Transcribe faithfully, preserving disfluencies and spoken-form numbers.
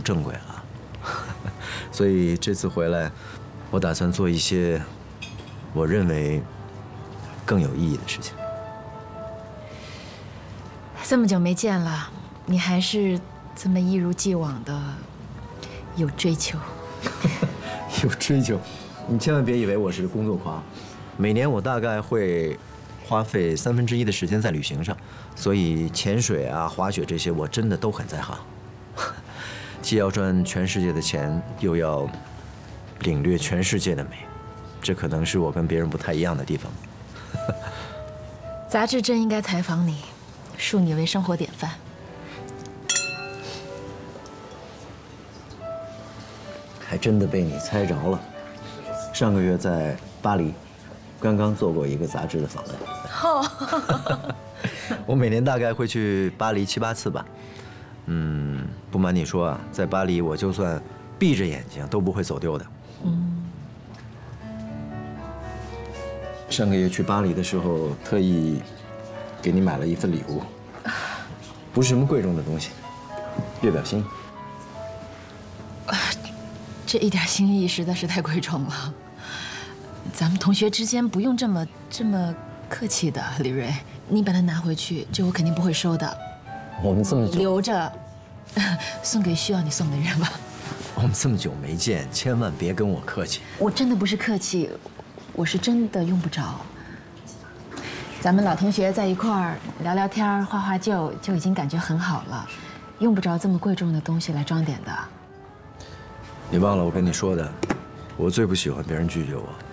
正轨了。所以这次回来，我打算做一些我认为更有意义的事情。 这么久没见了，你还是这么一如既往的有追求。 有追求，你千万别以为我是工作狂。每年我大概会花费三分之一的时间在旅行上，所以潜水啊、滑雪这些我真的都很在行。既要赚全世界的钱，又要领略全世界的美，这可能是我跟别人不太一样的地方。 杂志真应该采访你，树你为生活典范。 还真的被你猜着了。上个月在巴黎，刚刚做过一个杂志的访问。 哦， 我每年大概会去巴黎七八次吧。嗯，不瞒你说啊，在巴黎我就算闭着眼睛都不会走丢的。嗯。上个月去巴黎的时候，特意给你买了一份礼物，不是什么贵重的东西，略表心意。 这一点心意实在是太贵重了。咱们同学之间不用这么这么客气的，李瑞，你把它拿回去，这我肯定不会收的。 我们这么久留着，送给需要你送的人吧。 我们这么久没见，千万别跟我客气。 我真的不是客气，我是真的用不着。咱们老同学在一块儿聊聊天、画画旧，就已经感觉很好了，用不着这么贵重的东西来装点的。 你忘了我跟你说的，我最不喜欢别人拒绝我。